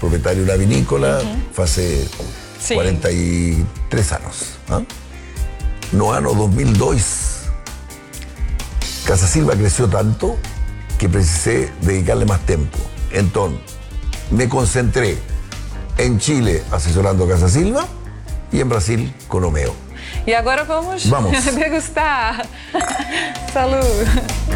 propietario de una vinícola, fue hace Sim. 43 anos. No ano 2002, Casa Silva creció tanto que precisé dedicarle más tiempo. Entonces, me concentré en Chile asesorando Casa Silva y en Brasil con Omeo. E agora vamos Vamos. degustar. Salud.